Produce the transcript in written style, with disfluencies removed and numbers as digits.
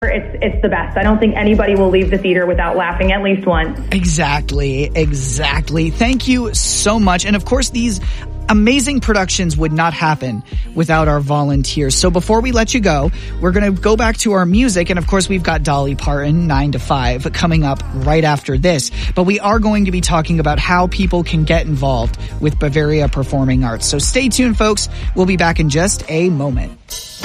It's the best. I don't think anybody will leave the theater without laughing at least once. Exactly. Thank you so much. And of course, these amazing productions would not happen without our volunteers. So before we let you go, we're going to go back to our music. And of course, we've got Dolly Parton, 9 to 5, coming up right after this. But we are going to be talking about how people can get involved with Bavaria Performing Arts. So stay tuned, folks. We'll be back in just a moment.